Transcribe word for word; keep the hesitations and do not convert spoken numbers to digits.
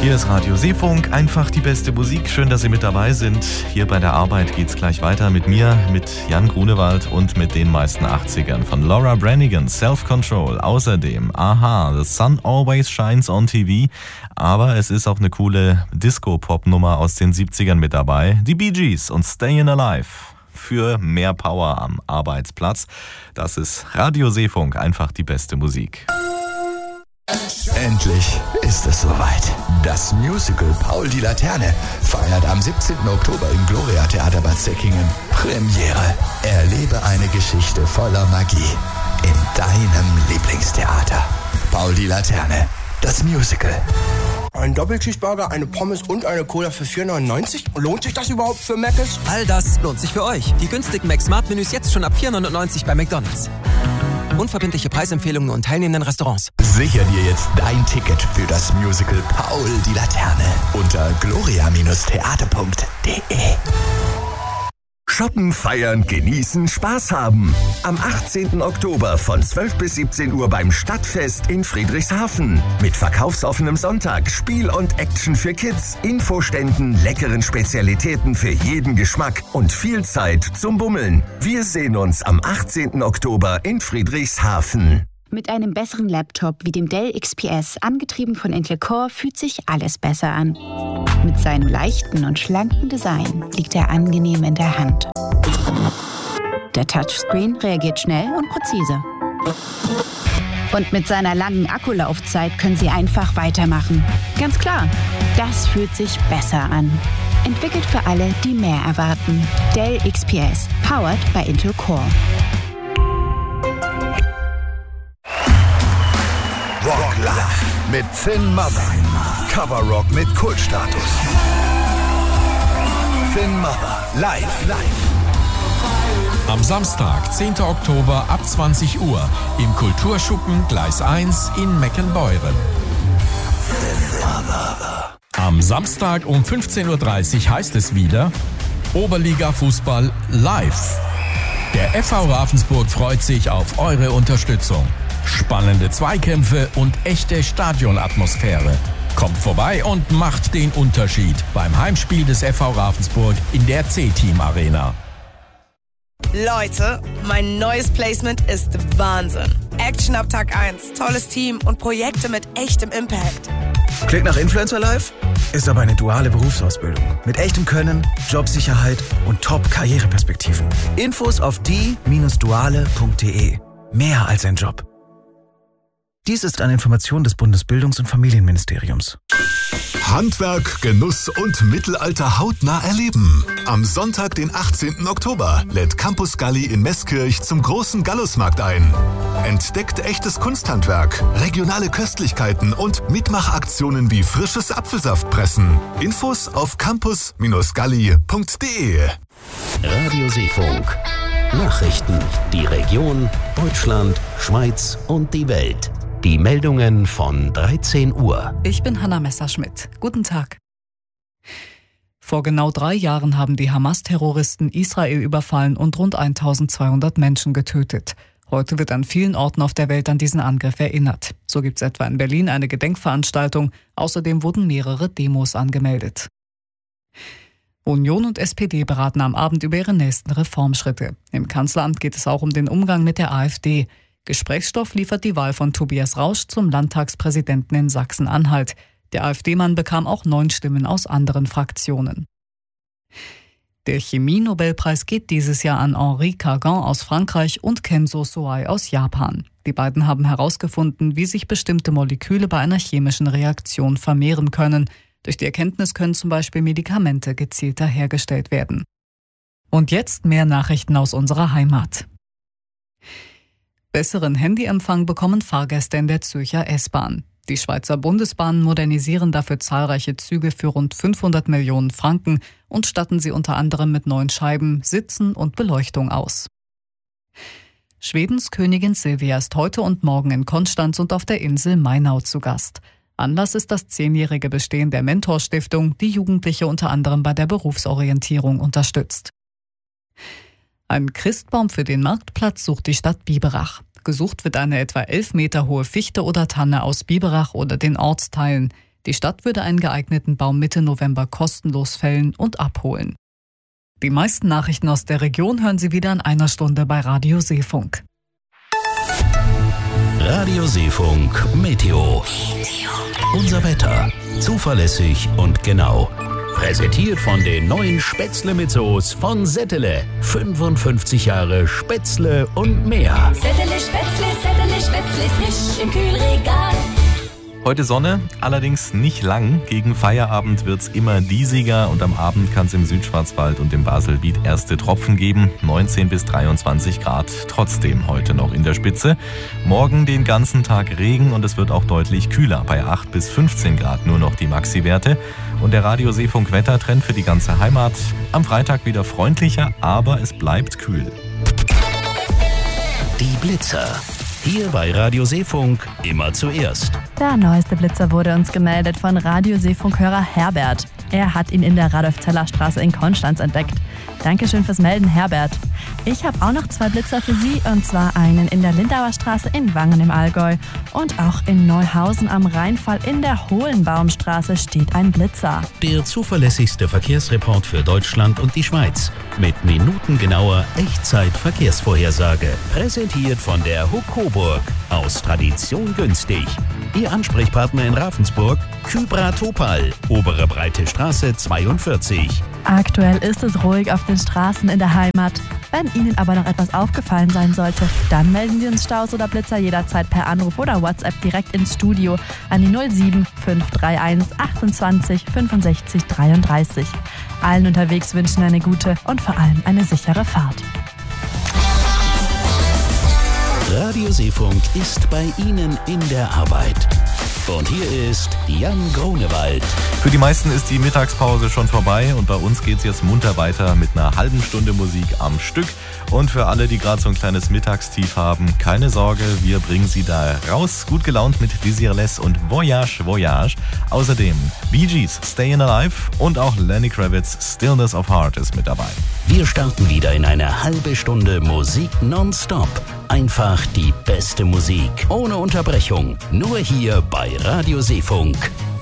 Hier ist Radio Seefunk, einfach die beste Musik. Schön, dass Sie mit dabei sind. Hier bei der Arbeit geht's gleich weiter mit mir, mit Jan Grunewald und mit den meisten achtzigern von Laura Branigan, Self-Control. Außerdem, aha, The Sun Always Shines on T V. Aber es ist auch eine coole Disco-Pop-Nummer aus den siebzigern mit dabei. Die Bee Gees und Stayin' Alive. Für mehr Power am Arbeitsplatz. Das ist Radio Seefunk, einfach die beste Musik. Endlich ist es soweit. Das Musical Paul die Laterne feiert am siebzehnten Oktober im Gloria Theater Bad Säckingen Premiere. Erlebe eine Geschichte voller Magie in deinem Lieblingstheater. Paul die Laterne, das Musical. Ein Doppelcheeseburger, eine Pommes und eine Cola für vier neunundneunzig? Lohnt sich das überhaupt für Mc's? All das lohnt sich für euch. Die günstigen Mac-Smart-Menüs jetzt schon ab vier neunundneunzig bei McDonald's. Unverbindliche Preisempfehlungen und teilnehmenden Restaurants. Sicher dir jetzt dein Ticket für das Musical Paul die Laterne unter gloria Theater punkt de. Shoppen, feiern, genießen, Spaß haben. Am achtzehnten Oktober von zwölf bis siebzehn Uhr beim Stadtfest in Friedrichshafen. Mit verkaufsoffenem Sonntag, Spiel und Action für Kids, Infoständen, leckeren Spezialitäten für jeden Geschmack und viel Zeit zum Bummeln. Wir sehen uns am achtzehnten Oktober in Friedrichshafen. Mit einem besseren Laptop wie dem Dell X P S, angetrieben von Intel Core, fühlt sich alles besser an. Mit seinem leichten und schlanken Design liegt er angenehm in der Hand. Der Touchscreen reagiert schnell und präzise. Und mit seiner langen Akkulaufzeit können Sie einfach weitermachen. Ganz klar, das fühlt sich besser an. Entwickelt für alle, die mehr erwarten. Dell X P S, powered by Intel Core. Rock Live mit Finn Mother. Cover Rock mit Kultstatus. Finn Mother. Live. Live. Am Samstag, zehnten Oktober ab zwanzig Uhr im Kulturschuppen Gleis eins in Meckenbeuren. Am Samstag um fünfzehn Uhr dreißig heißt es wieder Oberliga-Fußball live. Der F V Ravensburg freut sich auf eure Unterstützung. Spannende Zweikämpfe und echte Stadionatmosphäre. Kommt vorbei und macht den Unterschied beim Heimspiel des F V Ravensburg in der C-Team Arena. Leute, mein neues Placement ist Wahnsinn. Action ab Tag eins, tolles Team und Projekte mit echtem Impact. Klingt nach Influencer Live? Ist aber eine duale Berufsausbildung. Mit echtem Können, Jobsicherheit und Top-Karriereperspektiven. Infos auf die Bindestrich duale Punkt de. Mehr als ein Job. Dies ist eine Information des Bundesbildungs- und Familienministeriums. Handwerk, Genuss und Mittelalter hautnah erleben. Am Sonntag, den achtzehnten Oktober, lädt Campus Galli in Meßkirch zum großen Gallusmarkt ein. Entdeckt echtes Kunsthandwerk, regionale Köstlichkeiten und Mitmachaktionen wie frisches Apfelsaftpressen. Infos auf campus Bindestrich galli Punkt de. Radio Seefunk. Nachrichten, die Region, Deutschland, Schweiz und die Welt. Die Meldungen von dreizehn Uhr. Ich bin Hanna Messerschmidt. Guten Tag. Vor genau drei Jahren haben die Hamas-Terroristen Israel überfallen und rund eintausendzweihundert Menschen getötet. Heute wird an vielen Orten auf der Welt an diesen Angriff erinnert. So gibt es etwa in Berlin eine Gedenkveranstaltung. Außerdem wurden mehrere Demos angemeldet. Union und S P D beraten am Abend über ihre nächsten Reformschritte. Im Kanzleramt geht es auch um den Umgang mit der AfD. Gesprächsstoff liefert die Wahl von Tobias Rausch zum Landtagspräsidenten in Sachsen-Anhalt. Der AfD-Mann bekam auch neun Stimmen aus anderen Fraktionen. Der Chemie-Nobelpreis geht dieses Jahr an Henri Cargan aus Frankreich und Kenzo Soai aus Japan. Die beiden haben herausgefunden, wie sich bestimmte Moleküle bei einer chemischen Reaktion vermehren können. Durch die Erkenntnis können zum Beispiel Medikamente gezielter hergestellt werden. Und jetzt mehr Nachrichten aus unserer Heimat. Besseren Handyempfang bekommen Fahrgäste in der Zürcher S-Bahn. Die Schweizer Bundesbahnen modernisieren dafür zahlreiche Züge für rund fünfhundert Millionen Franken und statten sie unter anderem mit neuen Scheiben, Sitzen und Beleuchtung aus. Schwedens Königin Silvia ist heute und morgen in Konstanz und auf der Insel Mainau zu Gast. Anlass ist das zehnjährige Bestehen der Mentor-Stiftung, die Jugendliche unter anderem bei der Berufsorientierung unterstützt. Ein Christbaum für den Marktplatz sucht die Stadt Biberach. Gesucht wird eine etwa elf Meter hohe Fichte oder Tanne aus Biberach oder den Ortsteilen. Die Stadt würde einen geeigneten Baum Mitte November kostenlos fällen und abholen. Die meisten Nachrichten aus der Region hören Sie wieder in einer Stunde bei Radio Seefunk. Radio Seefunk Meteo. Unser Wetter. Zuverlässig und genau. Präsentiert von den neuen Spätzle mit Soße von Settele. fünfundfünfzig Jahre Spätzle und mehr. Settele Spätzle, Settele Spätzle, frisch im Kühlregal. Heute Sonne, allerdings nicht lang. Gegen Feierabend wird's immer diesiger und am Abend kann es im Südschwarzwald und im Baselbiet erste Tropfen geben. neunzehn bis dreiundzwanzig Grad, trotzdem heute noch in der Spitze. Morgen den ganzen Tag Regen und es wird auch deutlich kühler. Bei acht bis fünfzehn Grad nur noch die Maxi-Werte. Und der Radio Seefunk Wettertrend für die ganze Heimat. Am Freitag wieder freundlicher, aber es bleibt kühl. Die Blitzer. Hier bei Radio Seefunk immer zuerst. Der neueste Blitzer wurde uns gemeldet von Radio Seefunk-Hörer Herbert. Er hat ihn in der Radolf-Zeller-Straße in Konstanz entdeckt. Dankeschön fürs Melden, Herbert. Ich habe auch noch zwei Blitzer für Sie, und zwar einen in der Lindauer Straße in Wangen im Allgäu. Und auch in Neuhausen am Rheinfall in der Hohlenbaumstraße steht ein Blitzer. Der zuverlässigste Verkehrsreport für Deutschland und die Schweiz. Mit minutengenauer Echtzeit-Verkehrsvorhersage. Präsentiert von der Huck Coburg. Aus Tradition günstig. Ihr Ansprechpartner in Ravensburg, Kybra Topal, Obere Breite Straße zweiundvierzig. Aktuell ist es ruhig auf den Straßen in der Heimat. Wenn Ihnen aber noch etwas aufgefallen sein sollte, dann melden Sie uns Staus oder Blitzer jederzeit per Anruf oder WhatsApp direkt ins Studio an die null sieben fünf drei eins achtundzwanzig fünfundsechzig dreiunddreißig. Allen unterwegs wünschen eine gute und vor allem eine sichere Fahrt. Radio Seefunk ist bei Ihnen in der Arbeit. Und hier ist Jan Grunewald. Für die meisten ist die Mittagspause schon vorbei und bei uns geht's jetzt munter weiter mit einer halben Stunde Musik am Stück. Und für alle, die gerade so ein kleines Mittagstief haben, keine Sorge, wir bringen sie da raus. Gut gelaunt mit Desireless und Voyage, Voyage. Außerdem Bee Gees, Stayin' Alive und auch Lenny Kravitz, Stillness of Heart ist mit dabei. Wir starten wieder in eine halbe Stunde Musik nonstop. Einfach die beste Musik, ohne Unterbrechung. Nur hier bei Radio Seefunk.